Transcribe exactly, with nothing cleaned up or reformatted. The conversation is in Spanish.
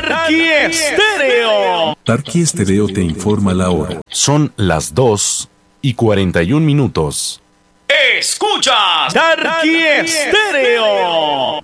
Tarqui Estéreo. Tarqui Estéreo te informa la hora. Son las dos y cuarenta y un minutos. Escuchas Tarqui Estéreo.